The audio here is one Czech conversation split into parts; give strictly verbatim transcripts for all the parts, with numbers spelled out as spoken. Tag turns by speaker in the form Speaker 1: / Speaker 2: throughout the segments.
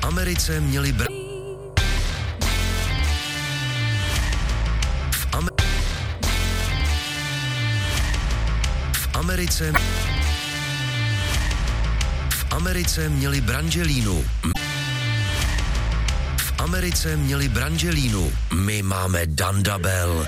Speaker 1: Americe měli bra... V, Am... v Americe... V Americe měli branželínu. V Americe měli branželínu. My máme Dandabel.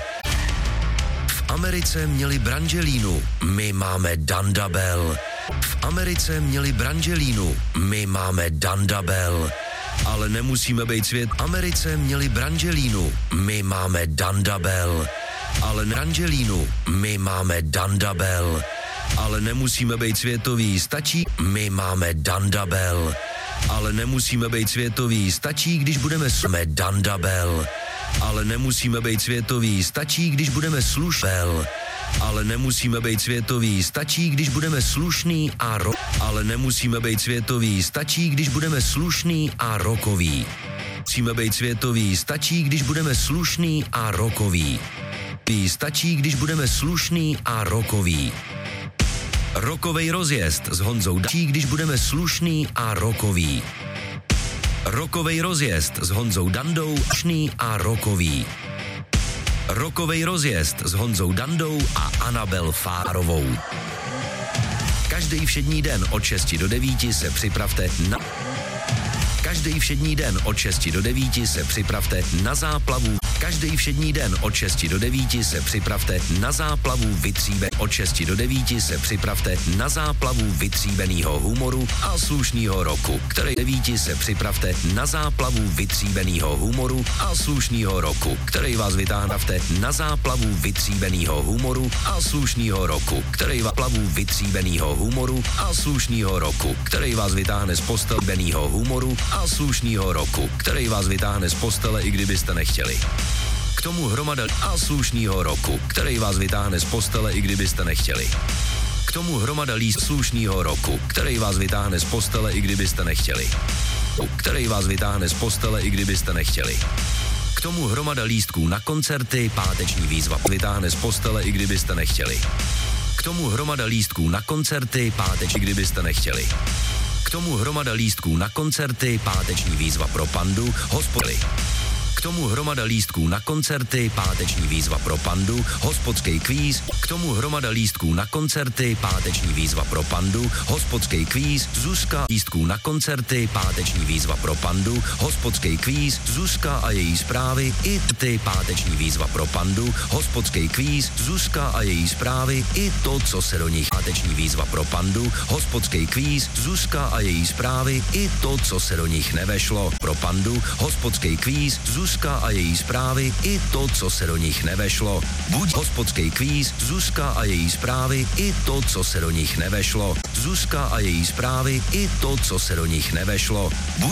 Speaker 1: V Americe měli branželínu. My máme Dandabel. V Americe měli branželínu. My máme Dandabel. Ale nemusíme být svět. V Americe měli branželínu. My máme Dandabel. Ale branželínu. My máme Dandabel. Ale nemusíme být světový, stačí. My máme Dandabel. Ale nemusíme být světový, stačí, když budeme jsme Dandabel. Ale nemusíme být světový, stačí, když budeme slušbel. Ale nemusíme být světový, stačí, když budeme slušný a ro... Ale nemusíme být světový, stačí, když budeme slušný a rokový. Musíme být světový, stačí, když budeme slušný a rokový. Stačí, když budeme slušný a rokový. Rokovej rozjezd s Honzou Dačí, když budeme slušný a rokový. Rokovej rozjezd s Honzou Dandou, slušný a rokový. Rokovej rozjezd s Honzou Dandou a Anabel Fárovou. Každý všední den od šesti do devíti se připravte na... Každý všední den od šesti do devíti se připravte na záplavu. Každý všední den od šesti do devíti se připravte na záplavu vytříbe. Od šesti do devíti se připravte na záplavu vytříbenýho humoru a slušnýho roku. Který devíti se připravte na záplavu vytříbenýho humoru a slušnýho roku. Který vás vytáhnete na záplavu vytříbenýho humoru a slušnýho roku. Který vás plavu vytříbenýho humoru a slušnýho roku. Který vás vytáhne z postelbenýho humoru a slušnýho roku. Který vás vytáhne z postele, i kdybyste nechtěli. K tomu hromada a slušnýho roku, který vás vytáhne z postele, i kdybyste nechtěli. K tomu hromada líst slušnýho roku, který vás vytáhne z postele, i kdybyste nechtěli. Který vás vytáhne z postele, i kdybyste nechtěli. K tomu hromada lístků na koncerty, páteční výzva vytáhne z postele, i kdybyste nechtěli. K tomu hromada lístků na koncerty, páteční, kdybyste nechtěli. K tomu hromada lístků na koncerty, páteční výzva pro Pandu, hospody. K tomu hromada lístků na koncerty, páteční výzva pro Pandu, hospodský kvíz. K tomu hromada lístků na koncerty, páteční výzva pro Pandu, hospodský kvíz. Zuzka lístků na koncerty, páteční výzva pro Pandu, hospodský kvíz. Zuzka a její zprávy, i ty páteční výzva pro Pandu, hospodský kvíz. Zuzka a její zprávy, i to, co se do nich páteční výzva pro Pandu, hospodský kvíz. Zuzka a její zprávy, i to, co se do nich nevešlo pro Pandu, hospodský kvíz. Zuzka a její zprávy, i to, co se do nich nevešlo. Buď hospodský kvíz, Zuzka a její zprávy, i to, co se do nich nevešlo. Zuzka a její zprávy, i to, co se do nich nevešlo. Buď